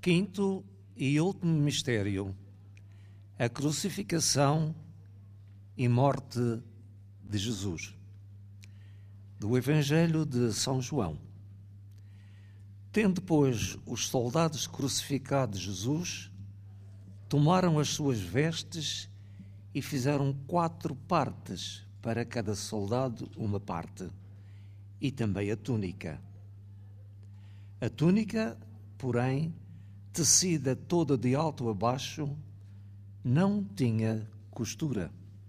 Quinto e último mistério: a crucificação e morte de Jesus. Do Evangelho de São João. Tendo, pois, os soldados crucificado Jesus, tomaram as suas vestes e fizeram 4 partes, para cada soldado uma parte, e também a túnica. A túnica, porém, tecida toda de alto a baixo, não tinha costura.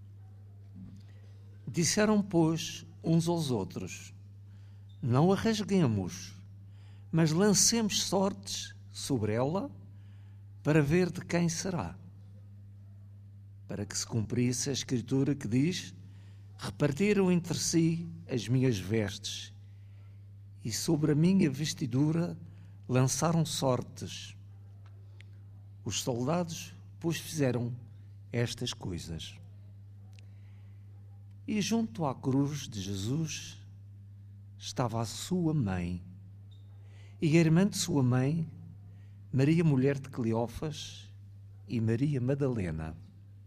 Disseram, pois, uns aos outros: não a rasguemos, mas lancemos sortes sobre ela, para ver de quem será. Para que se cumprisse a Escritura que diz: repartiram entre si as minhas vestes, e sobre a minha vestidura lançaram sortes. Os soldados, pois, fizeram estas coisas. E junto à cruz de Jesus estava a sua mãe, e a irmã de sua mãe, Maria, mulher de Cleófas, e Maria Madalena.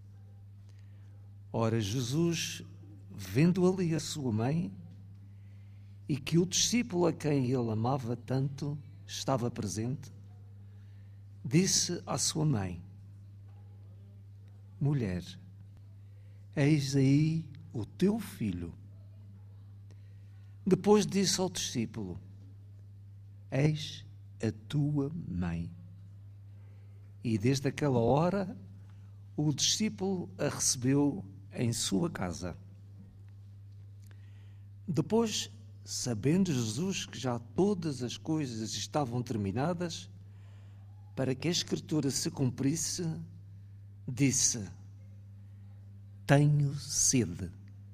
Ora, Jesus, vendo ali a sua mãe, e que o discípulo a quem ele amava tanto estava presente, disse à sua mãe: mulher, eis aí o teu filho. Depois disse ao discípulo: eis a tua mãe. E desde aquela hora o discípulo a recebeu em sua casa. Depois, sabendo Jesus que já todas as coisas estavam terminadas, para que a Escritura se cumprisse, disse: tenho sede.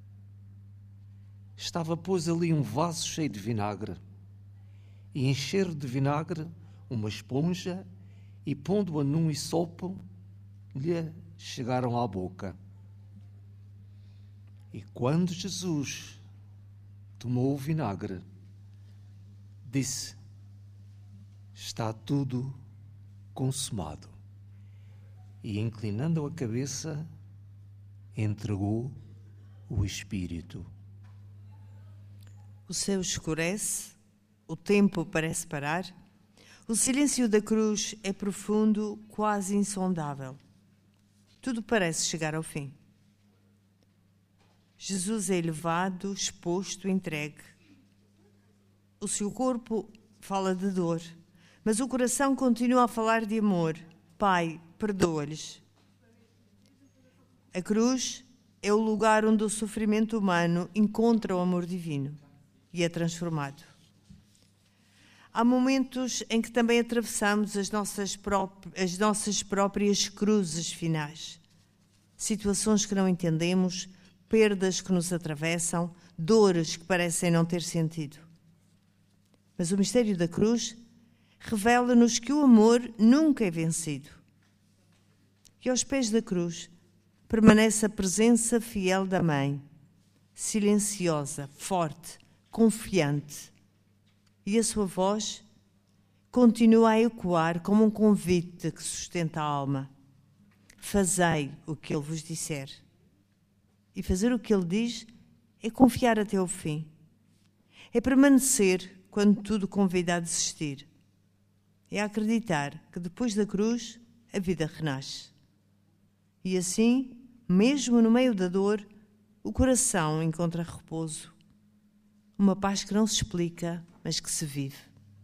Estava, pois, ali um vaso cheio de vinagre, e encheram de vinagre uma esponja, e pondo-a num hisopo, lhe chegaram à boca. E quando Jesus tomou o vinagre, disse: está tudo consumado. E, inclinando a cabeça, entregou o Espírito. O céu escurece, o tempo parece parar. O silêncio da cruz é profundo, quase insondável. Tudo parece chegar ao fim. Jesus é elevado, exposto, entregue. O seu corpo fala de dor, mas o coração continua a falar de amor. Pai, perdoa-lhes. A cruz é o lugar onde o sofrimento humano encontra o amor divino e é transformado. Há momentos em que também atravessamos as nossas próprias cruzes finais. Situações que não entendemos, perdas que nos atravessam, dores que parecem não ter sentido. Mas o mistério da cruz revela-nos que o amor nunca é vencido. E aos pés da cruz permanece a presença fiel da Mãe, silenciosa, forte, confiante. E a sua voz continua a ecoar como um convite que sustenta a alma. Fazei o que Ele vos disser. E fazer o que Ele diz é confiar até o fim. É permanecer quando tudo convida a desistir. É acreditar que depois da cruz a vida renasce. E assim, mesmo no meio da dor, o coração encontra repouso. Uma paz que não se explica, mas que se vive.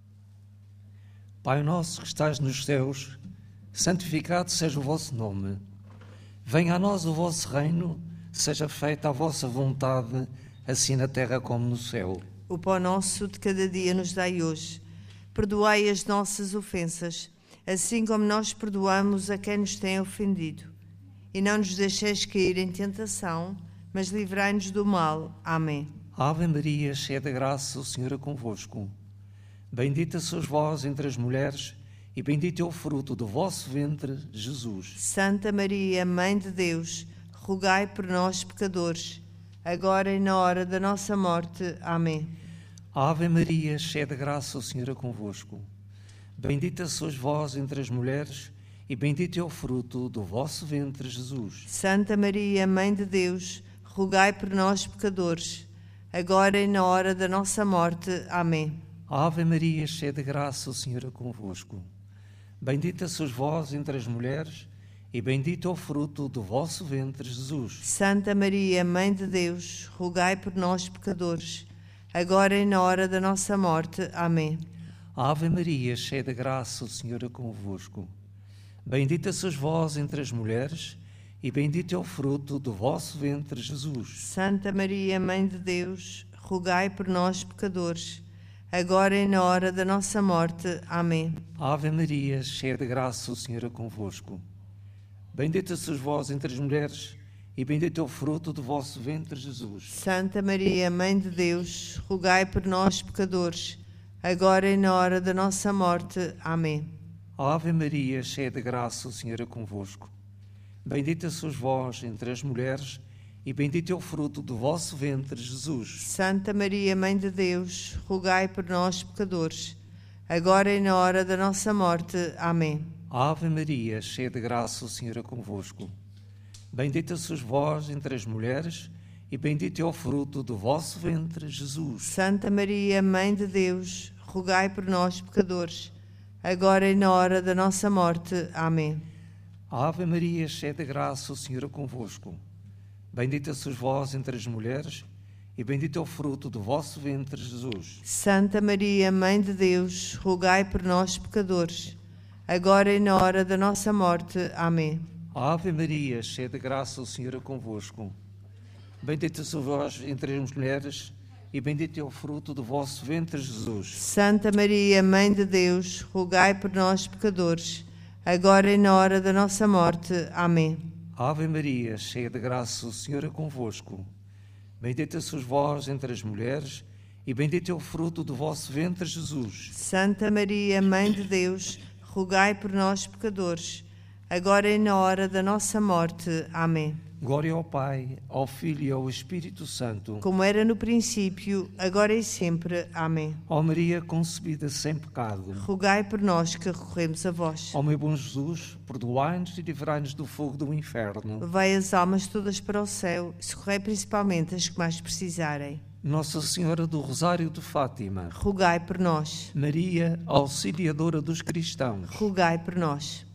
Pai nosso que estás nos céus, santificado seja o vosso nome. Venha a nós o vosso reino, seja feita a vossa vontade, assim na terra como no céu. O pão nosso de cada dia nos dai hoje. Perdoai as nossas ofensas, assim como nós perdoamos a quem nos tem ofendido. E não nos deixeis cair em tentação, mas livrai-nos do mal. Amém. Ave Maria, cheia de graça, o Senhor é convosco. Bendita sois vós entre as mulheres, e bendito é o fruto do vosso ventre, Jesus. Santa Maria, Mãe de Deus, rogai por nós, pecadores, agora e na hora da nossa morte. Amém. Ave Maria, cheia de graça, o Senhor é convosco. Bendita sois vós entre as mulheres, e bendito é o fruto do vosso ventre, Jesus. Santa Maria, Mãe de Deus, rogai por nós, pecadores, agora e na hora da nossa morte. Amém. Ave Maria, cheia de graça, o Senhor é convosco. Bendita sois vós entre as mulheres, e bendito é o fruto do vosso ventre, Jesus. Santa Maria, Mãe de Deus, rogai por nós, pecadores, agora e na hora da nossa morte. Amém. Ave Maria, cheia de graça, o Senhor é convosco. Bendita sois vós entre as mulheres, e bendito é o fruto do vosso ventre, Jesus. Santa Maria, Mãe de Deus, rogai por nós, pecadores, agora e na hora da nossa morte. Amém. Ave Maria, cheia de graça, o Senhor é convosco. Bendita sois vós entre as mulheres, e bendito é o fruto do vosso ventre, Jesus. Santa Maria, Mãe de Deus, rogai por nós, pecadores, agora e na hora da nossa morte. Amém. Ave Maria, cheia de graça, o Senhor é convosco. Bendita sois vós entre as mulheres, e bendito é o fruto do vosso ventre, Jesus. Santa Maria, Mãe de Deus, rogai por nós, pecadores, agora e na hora da nossa morte. Amém. Ave Maria, cheia de graça, o Senhor é convosco. Bendita sois vós entre as mulheres, e bendito é o fruto do vosso ventre, Jesus. Santa Maria, Mãe de Deus, rogai por nós, pecadores, agora e na hora da nossa morte. Amém. Ave Maria, cheia de graça, o Senhor é convosco. Bendita sois vós entre as mulheres, e bendito é o fruto do vosso ventre, Jesus. Santa Maria, Mãe de Deus, rogai por nós, pecadores, agora e na hora da nossa morte. Amém. Ave Maria, cheia de graça, o Senhor é convosco. Bendita sois vós entre as mulheres, e bendito é o fruto do vosso ventre, Jesus. Santa Maria, Mãe de Deus, rogai por nós, pecadores, agora e na hora da nossa morte. Amém. Ave Maria, cheia de graça, o Senhor é convosco. Bendita sois vós entre as mulheres, e bendito é o fruto do vosso ventre, Jesus. Santa Maria, Mãe de Deus, rogai por nós, pecadores, agora e na hora da nossa morte. Amém. Glória ao Pai, ao Filho e ao Espírito Santo. Como era no princípio, agora e sempre. Amém. Ó Maria concebida sem pecado, Rogai por nós que recorremos a vós. ó meu bom Jesus, perdoai-nos e livrai-nos do fogo do inferno. Levai as almas todas para o céu e socorrei principalmente as que mais precisarem. Nossa Senhora do Rosário de Fátima, Rogai por nós. Maria, auxiliadora dos cristãos, Rogai por nós.